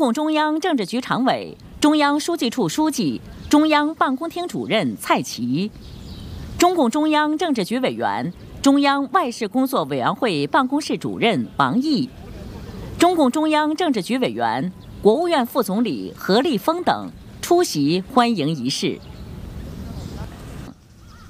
共中央政治局常委、中央书记处书记、中央办公厅主任蔡奇，中共中央政治局委员、中央外事工作委员会办公室主任王毅，中共中央政治局委员、国务院副总理何立峰等出席欢迎仪式。